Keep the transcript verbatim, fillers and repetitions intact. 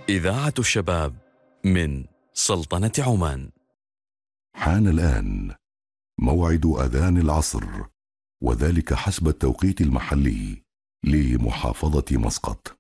إذاعة الشباب من سلطنة عمان. حان الآن موعد أذان العصر، وذلك حسب التوقيت المحلي لمحافظة مسقط.